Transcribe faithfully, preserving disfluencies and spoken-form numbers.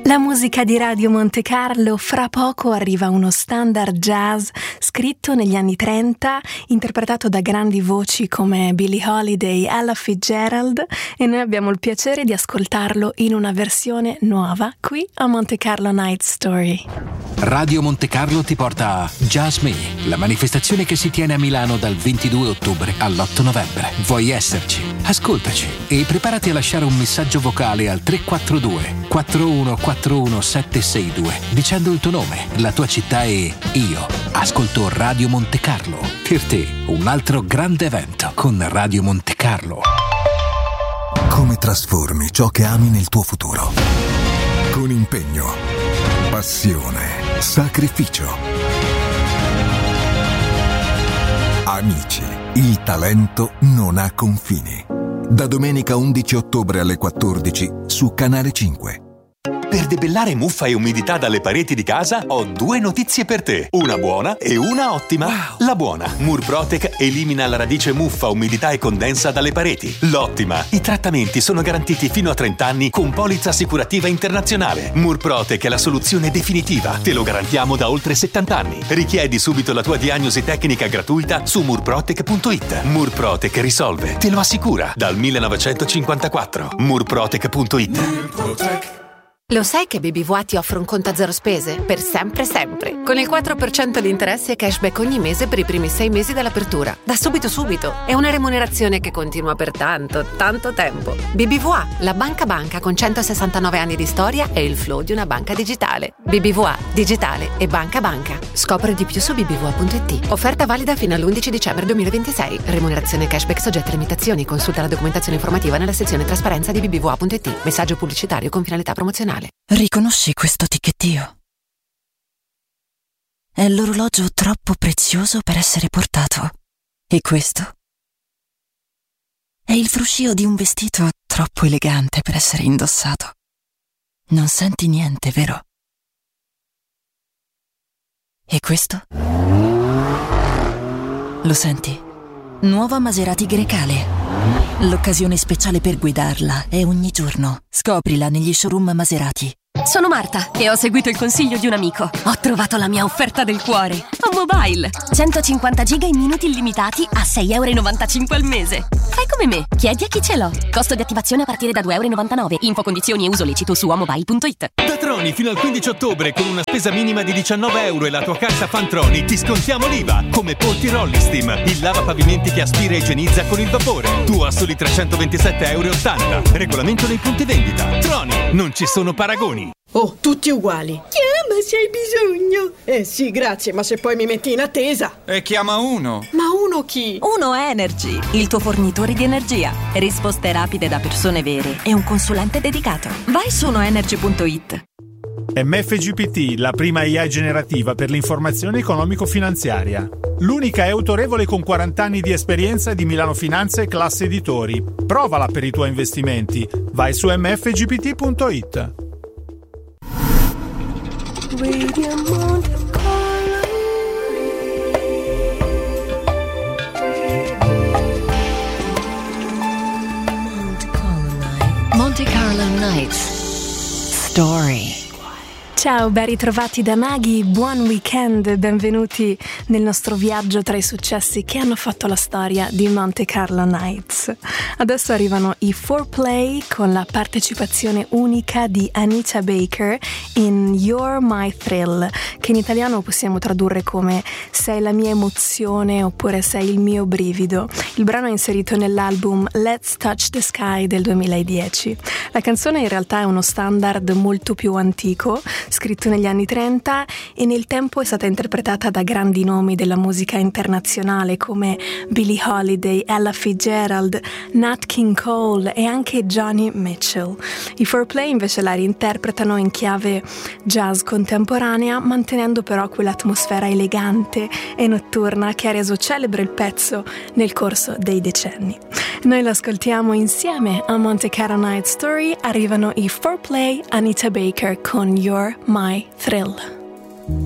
La musica di Radio Monte Carlo. Fra poco arriva uno standard jazz scritto negli anni trenta, interpretato da grandi voci come Billie Holiday, Ella Fitzgerald, e noi abbiamo il piacere di ascoltarlo in una versione nuova qui a Monte Carlo Night Story. Radio Monte Carlo ti porta a Jazz Me, la manifestazione che si tiene a Milano dal ventidue ottobre all'otto novembre. Vuoi esserci? Ascoltaci e preparati a lasciare un messaggio vocale al tre quattro due quattro uno quattro uno sette sei due dicendo il tuo nome, la tua città e io ascolto Radio Monte Carlo. Per te un altro grande evento con Radio Monte Carlo. Come trasformi ciò che ami nel tuo futuro? Con impegno, passione, sacrificio. Amici, il talento non ha confini. Da domenica undici ottobre alle quattordici su Canale cinque. Per debellare muffa e umidità dalle pareti di casa ho due notizie per te, una buona e una ottima. Wow. La buona, Murprotec elimina la radice muffa, umidità e condensa dalle pareti. L'ottima, i trattamenti sono garantiti fino a trenta anni con polizza assicurativa internazionale. Murprotec è la soluzione definitiva, te lo garantiamo da oltre settanta anni. Richiedi subito la tua diagnosi tecnica gratuita su murprotec punto it. Murprotec risolve, te lo assicura, dal millenovecentocinquantaquattro. murprotec punto it. Murprotec. Lo sai che B B V A ti offre un conto a zero spese? Per sempre sempre. Con il quattro per cento di interessi e cashback ogni mese per i primi sei mesi dall'apertura. Da subito subito. È una remunerazione che continua per tanto, tanto tempo. B B V A, la banca banca con centosessantanove anni di storia e il flow di una banca digitale. B B V A, digitale e banca banca. Scopri di più su b b v a punto it. Offerta valida fino all'undici dicembre duemilaventisei. Remunerazione cashback soggetta a limitazioni. Consulta la documentazione informativa nella sezione trasparenza di b b v a punto it. Messaggio pubblicitario con finalità promozionale. Riconosci questo ticchettio? È l'orologio troppo prezioso per essere portato. E questo? È il fruscio di un vestito troppo elegante per essere indossato. Non senti niente, vero? E questo? Lo senti? Nuova Maserati Grecale. L'occasione speciale per guidarla è ogni giorno. Scoprila negli showroom Maserati. Sono Marta e ho seguito il consiglio di un amico. Ho trovato la mia offerta del cuore. A Mobile. centocinquanta giga in minuti illimitati a sei e novantacinque euro al mese. Fai come me, chiedi a chi ce l'ho. Costo di attivazione a partire da due e novantanove euro. Info, condizioni e uso lecito su amobile punto it. Da Troni fino al quindici ottobre con una spesa minima di diciannove euro e la tua carta Fantroni ti scontiamo l'I V A. Come Polti Rollistim, il lavapavimenti che aspira e igienizza con il vapore. Tu a soli trecentoventisette euro e ottanta. Regolamento nei punti vendita. Troni, non ci sono paragoni. Oh, tutti uguali. Chiama se hai bisogno. Eh sì, grazie, ma se poi mi metti in attesa. E chiama uno. Ma uno chi? Uno Energy, il tuo fornitore di energia. Risposte rapide da persone vere e un consulente dedicato. Vai su uno energy punto it. M F G P T, la prima I A generativa per l'informazione economico-finanziaria. L'unica è autorevole con quaranta anni di esperienza di Milano Finanza e Classe Editori. Provala per i tuoi investimenti. Vai su m f g p t punto it. Radio Monte Carlo. Monte Carlo Nights Story. Ciao, ben ritrovati da Maghi, buon weekend, benvenuti nel nostro viaggio tra i successi che hanno fatto la storia di Monte Carlo Nights. Adesso arrivano i four play con la partecipazione unica di Anita Baker in You're My Thrill, che in italiano possiamo tradurre come Sei la mia emozione oppure Sei il mio brivido. Il brano è inserito nell'album Let's Touch the Sky del duemiladieci. La canzone in realtà è uno standard molto più antico, scritto negli anni trenta, e nel tempo è stata interpretata da grandi nomi della musica internazionale come Billie Holiday, Ella Fitzgerald, Nat King Cole e anche Joni Mitchell. I four play invece la reinterpretano in chiave jazz contemporanea, mantenendo però quell'atmosfera elegante e notturna che ha reso celebre il pezzo nel corso dei decenni. Noi lo ascoltiamo insieme a Monte Carlo Night Story. Arrivano i four play, Anita Baker con You're My Thrill.